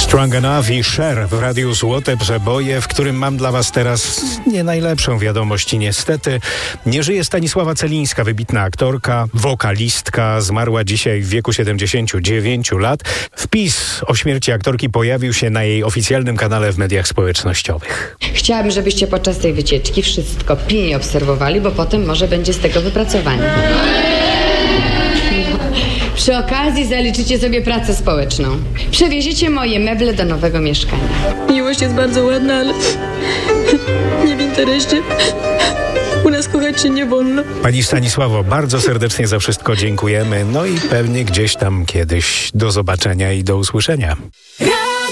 Strong Enough i Cher w Radiu Złote Przeboje, w którym mam dla was teraz nie najlepszą wiadomość. Niestety nie żyje Stanisława Celińska, wybitna aktorka, wokalistka, zmarła dzisiaj w wieku 79 lat. Wpis o śmierci aktorki pojawił się na jej oficjalnym kanale w mediach społecznościowych. Chciałabym, żebyście podczas tej wycieczki wszystko pilnie obserwowali, bo potem może będzie z tego wypracowanie. Przy okazji zaliczycie sobie pracę społeczną. Przewieziecie moje meble do nowego mieszkania. Miłość jest bardzo ładna, ale nie w interesie. U nas kochać się nie wolno. Pani Stanisławo, bardzo serdecznie za wszystko dziękujemy. No i pewnie gdzieś tam kiedyś do zobaczenia i do usłyszenia.